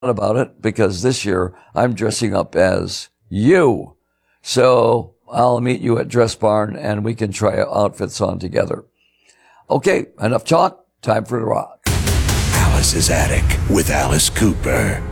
about it because this year I'm dressing up as you. So I'll meet you at Dress Barn and we can try outfits on together. Okay, enough talk. Time for the rock. Alice's Attic with Alice Cooper.